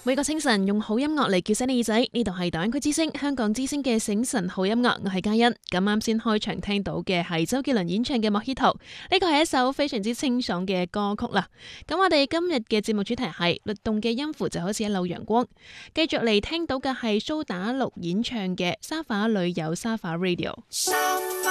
每個清晨用好音樂嚟叫醒你耳仔，呢度係大灣區之聲香港之聲嘅醒晨好音樂，我係嘉欣。咁啱先開場聽到嘅係周杰倫演唱嘅《莫希圖》，呢個係一首非常之清爽嘅歌曲啦。咁我哋今日嘅節目主題係律動嘅音符就好似一縷陽光，繼續嚟聽到嘅係蘇打綠演唱嘅《沙發裏有沙發 Radio》。